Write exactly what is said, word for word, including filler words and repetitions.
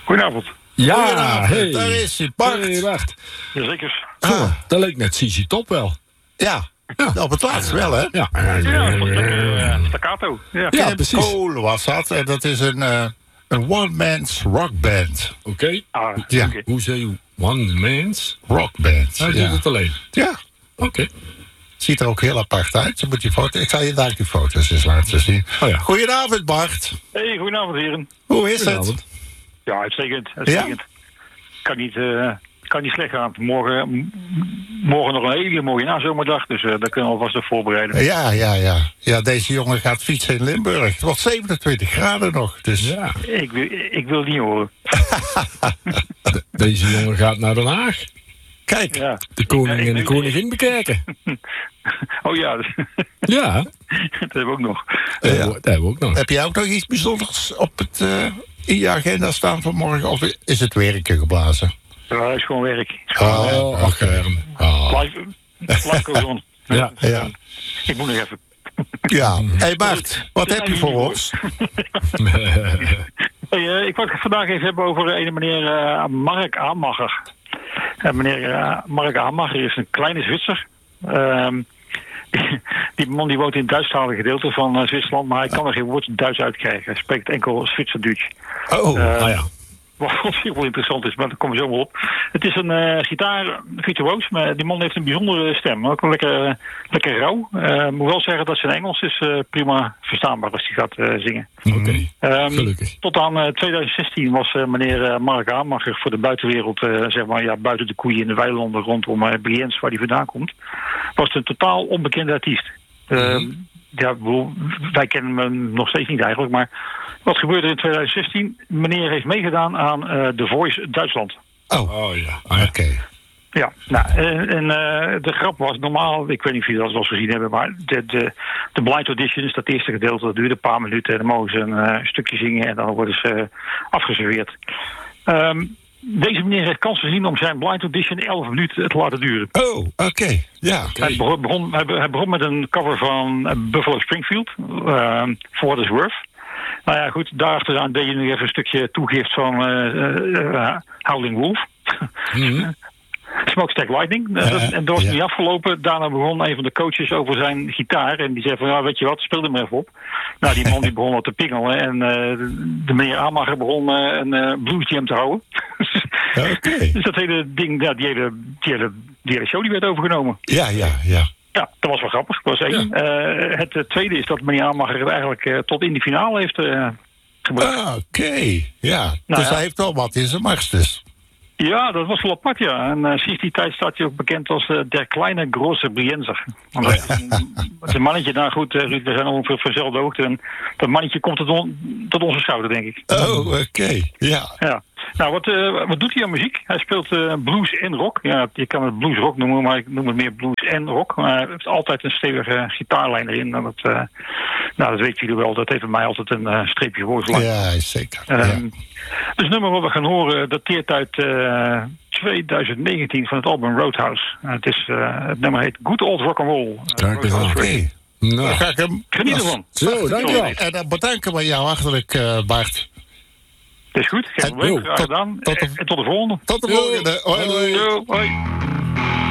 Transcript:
Goedenavond. Ja, hey. Daar is hij, Bart. Hey, Bart. Jazeker. Ah, dat leek net Zizi Top wel. Ja, ja, op het laatst wel, hè? Ja, Ja, dat was lekker uh, staccato. Ja. Ja, Camp precies. Cole was dat. En dat is een, uh, een one-man's rockband. Oké. Okay. Ah, Ja. okay. Hoe zei je? One man's? Rockband. Hij ja. doet het alleen. Ja. Oké. Okay. Ziet er ook heel apart uit. Je moet die foto... Ik zal je daar die foto's eens laten zien. Oh ja. Goedenavond, Bart. Hey, goedenavond heren. Hoe is het? Goedenavond. Ja, uitstekend. uitstekend. Kan, niet, uh, kan niet slecht gaan. Morgen, m- morgen nog een hele mooie nazomerdag, dus uh, daar kunnen we alvast op voorbereiden. Ja, ja, ja. Ja, deze jongen gaat fietsen in Limburg. Het wordt zevenentwintig graden nog. Dus... Ja. Ik, wil, ik wil het niet horen. De- deze jongen gaat naar Den Haag. Kijk. Ja. De koning Ja, ik en de weet- koningin bekijken. Oh ja, Ja, dat hebben we ook nog. dat, Ja. hebben we- dat hebben we ook nog. Heb jij ook nog iets bijzonders op het, uh, in je agenda staan voor morgen? Of is het werken geblazen? Ja, dat is gewoon werk. Het is gewoon Oh, werk. Oh, ach, Germ. Oh. Life, life goes on. Ja. Ja. Ik moet nog even. Ja. Hé hey Bart, wat heb je voor ons? Hey, uh, ik wou het vandaag even hebben over een meneer uh, Mark Amacher. Uh, meneer uh, Mark Amacher is een kleine Zwitser. Um, die, die man die woont in het Duitsstalige gedeelte van uh, Zwitserland, maar hij kan er geen woord Duits uitkrijgen. Hij spreekt enkel Zwitserduits. Oh, Uh, Ah ja. Wat op zich wel interessant is, maar daar komen we zo wel op. Het is een uh, gitaar-virtuoos, maar die man heeft een bijzondere stem. Ook wel lekker, uh, lekker rauw. Ik uh, moet wel zeggen dat zijn Engels is uh, prima verstaanbaar als hij gaat uh, zingen. Oké. Okay. Um, Gelukkig. Tot aan uh, twintig zestien was uh, meneer uh, Mark Amacher voor de buitenwereld, uh, zeg maar, ja, buiten de koeien in de weilanden rondom uh, Brienz, waar hij vandaan komt, was het een totaal onbekende artiest. Uh, mm-hmm. Ja, bedoel, wij kennen hem nog steeds niet eigenlijk, maar wat gebeurde in twintig zestien? Meneer heeft meegedaan aan uh, The Voice Duitsland. oh. Oh ja. Oké. Okay. Ja, nou, en, en uh, de grap was normaal, ik weet niet of jullie dat wel eens gezien hebben, maar de, de, de blind audition is dat eerste gedeelte, dat duurde een paar minuten en dan mogen ze een uh, stukje zingen en dan worden ze uh, afgeserveerd. Um, Deze meneer heeft kans gezien om zijn blind audition elf minuten te laten duren. Oh, oké. Okay. Ja. Okay. Hij, begon, begon, hij, hij begon met een cover van Buffalo Springfield, uh, For What It's Worth. Nou ja, goed, daarachteraan deed je nog even een stukje toegift van uh, uh, Howling Wolf. Mm-hmm. Smokestack Lightning. Uh, dat, en dat was ja. niet afgelopen. Daarna begon een van de coaches over zijn gitaar. En die zei van, ja, weet je wat, speel er maar even op. Nou, die man die begon wat te pingelen. En uh, de meneer Amacher begon uh, een uh, blues jam te houden. Okay. Dus dat hele ding, ja, die, hele, die, hele, die hele show die werd overgenomen. Ja, ja, ja. Ja, dat was wel grappig. Dat was één. Ja. Uh, het uh, tweede is dat meneer Amacher het eigenlijk uh, tot in de finale heeft uh, gebracht. Ah, oké. Okay. Ja. Nou, dus ja. hij heeft wel wat in zijn mars dus. Ja, dat was wel apart, ja. En uh, sinds die tijd staat hij ook bekend als uh, der kleine grosse Brienzer. Oh, ja. Het een mannetje, nou goed, uh, Ruud, we zijn ongeveer van dezelfde hoogte. En dat mannetje komt tot, on, tot onze schouder, denk ik. Oh, oké. Okay. Ja. Ja. Nou, wat, uh, wat doet hij aan muziek? Hij speelt uh, blues en rock. Ja, je kan het blues rock noemen, maar ik noem het meer blues en rock. Maar hij heeft altijd een stevige gitaarlijn erin. En dat, uh, nou, dat weten jullie wel. Dat heeft bij mij altijd een uh, streepje voorgeslagen. Ja, zeker. Um, ja. Dus het nummer wat we gaan horen dateert uit uh, twintig negentien van het album Roadhouse. Uh, het, is, uh, het nummer heet Good Old Rock and Roll. Kijk eens aan. Oké. Okay. Nou, dan ga ik hem... Geniet ervan. Zo, dankjewel. En dan bedanken we jou hartelijk, uh, Bart. Dat is goed. Geen probleem. Graag gedaan. Tot de, en tot de volgende. Tot de volgende. Hoi, hoi. Hoi.